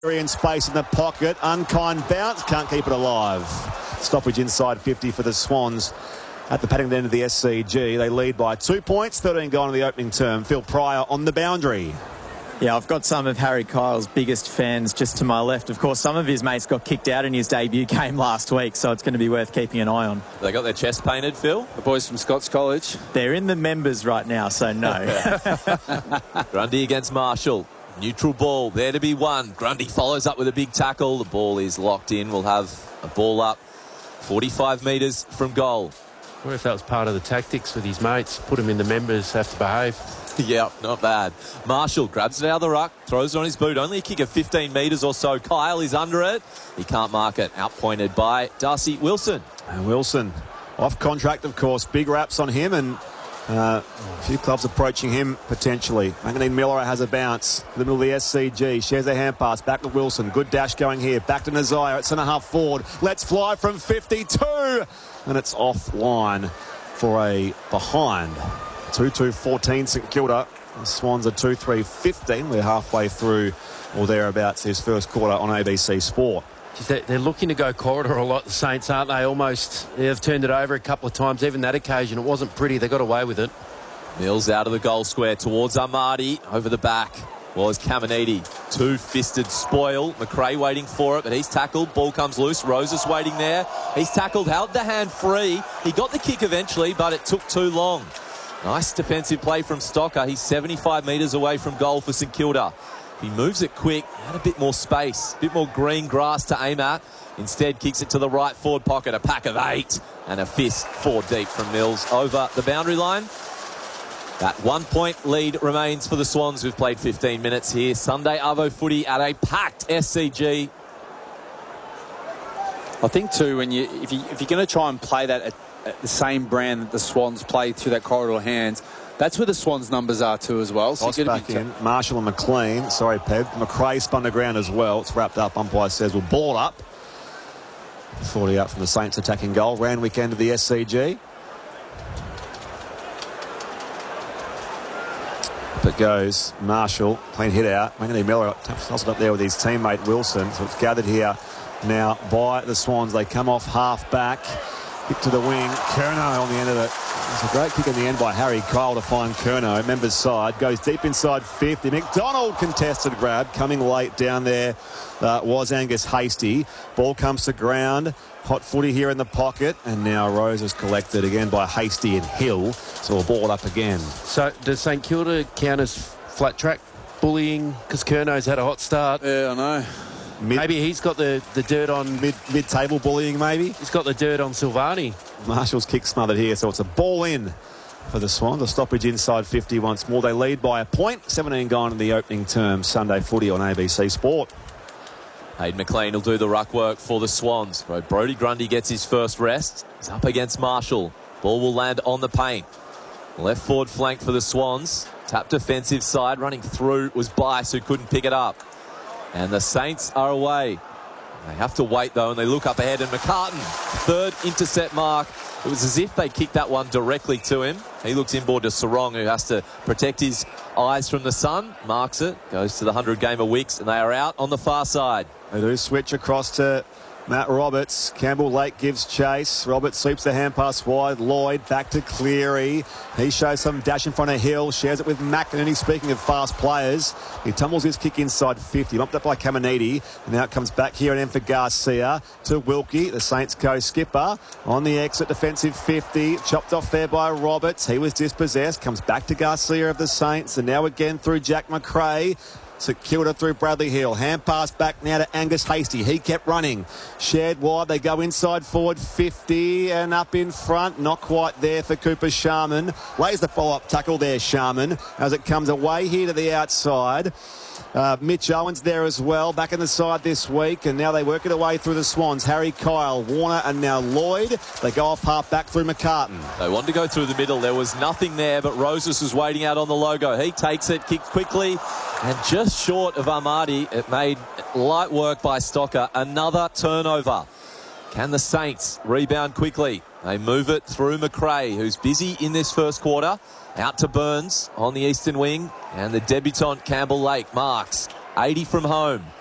In space in the pocket. Unkind bounce. Can't keep it alive. Stoppage inside 50 for the Swans at the Paddington end of the SCG. They lead by 2 points. 13 gone in the opening term. Phil Pryor on the boundary. Yeah, I've got some of Harry Kyle's biggest fans just to my left. Of course, some of his mates got kicked out in his debut game last week, so it's going to be worth keeping an eye on. They got their chest painted, Phil? The boys from Scots College. They're in the members right now, so no. Grundy against Marshall. Neutral ball, there to be won. Grundy follows up with a big tackle. The ball is locked in. We'll have a ball up 45 metres from goal. I wonder if that was part of the tactics with his mates. Put him in the members, have to behave. Yep, not bad. Marshall grabs it out of the ruck, throws it on his boot. Only a kick of 15 metres or so. Kyle is under it. He can't mark it. Outpointed by Darcy Wilson. And Wilson, off contract, of course. Big raps on him, and a few clubs approaching him potentially. Manganine Miller has a bounce. In the middle of the SCG. Shares a hand pass. Back to Wilson. Good dash going here. Back to Nazire at centre half forward. Let's fly from 52. And it's offline for a behind. 2-2-14 St Kilda. The Swans are 2-3-15. We're halfway through or thereabouts this first quarter on ABC Sport. They're looking to go corridor a lot, the Saints, aren't they? They've turned it over a couple of times. Even that occasion, it wasn't pretty. They got away with it. Mills out of the goal square towards Amadi. Over the back was Caminiti. Two-fisted spoil. McRae waiting for it, but he's tackled. Ball comes loose. Roses waiting there. He's tackled, held the hand free. He got the kick eventually, but it took too long. Nice defensive play from Stocker. He's 75 metres away from goal for St Kilda. If he moves it quick, had a bit more space, a bit more green grass to aim at. Instead, kicks it to the right forward pocket. A pack of 8 and a fist 4 deep from Mills over the boundary line. That 1 point lead remains for the Swans. We've played 15 minutes here. Sunday Arvo footy at a packed SCG. I think too, if you're going to try and play that at the same brand that the Swans play through that corridor hands, that's where the Swans numbers are too as well. So you're back in. Marshall and McLean. Sorry, Pev. McRae spun the ground as well. It's wrapped up. Umpire says we'll ball up. 40 out from the Saints attacking goal. Round weekend of the SCG. Up it goes. Marshall. Clean hit out. Manganese Miller tosses it up there with his teammate Wilson. So it's gathered here now by the Swans. They come off half back. Kick to the wing. Curnow on the end of it. It's a great kick in the end by Harry Kyle to find Curnow. Members side. Goes deep inside 50. McDonald contested grab. Coming late down there was Angus Hasty. Ball comes to ground. Hot footy here in the pocket. And now Rose is collected again by Hasty and Hill. So we'll ball it up again. So does St Kilda count as flat track bullying? Because Curnow's had a hot start. Yeah, I know. Maybe he's got the dirt on... Mid-table bullying, maybe? He's got the dirt on Silvani. Marshall's kick smothered here, so it's a ball in for the Swans. A stoppage inside 50 once more. They lead by a point. 17 gone in the opening term. Sunday footy on ABC Sport. Hayden McLean will do the ruck work for the Swans. Brodie Grundy gets his first rest. He's up against Marshall. Ball will land on the paint. Left forward flank for the Swans. Tap defensive side. Running through was Bice, who couldn't pick it up. And the Saints are away. They have to wait, though, and they look up ahead. And McCartan, third intercept mark. It was as if they kicked that one directly to him. He looks inboard to Sarong, who has to protect his eyes from the sun. Marks it, goes to the 100-gamer Wicks, and they are out on the far side. They do switch across to Matt Roberts. Campbell Lake gives chase. Roberts sweeps the hand pass wide. Lloyd back to Cleary. He shows some dash in front of Hill. Shares it with McInerney. Speaking of fast players, he tumbles his kick inside 50. Bumped up by Caminiti. And now it comes back here and in for Garcia to Wilkie. The Saints go skipper on the exit. Defensive 50. Chopped off there by Roberts. He was dispossessed. Comes back to Garcia of the Saints. And now again through Jack McRae. St Kilda through Bradley Hill. Hand pass back now to Angus Hasty. He kept running. Shared wide. They go inside forward 50 and up in front. Not quite there for Cooper Sharman. Lays the follow-up tackle there, Sharman, as it comes away here to the outside. Mitch Owens there as well, back in the side this week, and now they work it away through the Swans. Harry Kyle, Warner, and now Lloyd. They go off half back through McCartan. They wanted to go through the middle. There was nothing there, but Roses was waiting out on the logo. He takes it, kicks quickly, and just short of Amadi. It made light work by Stocker. Another turnover. Can the Saints rebound quickly? They move it through McRae, who's busy in this first quarter. Out to Burns on the eastern wing. And the debutant Campbell Lake marks 80 from home.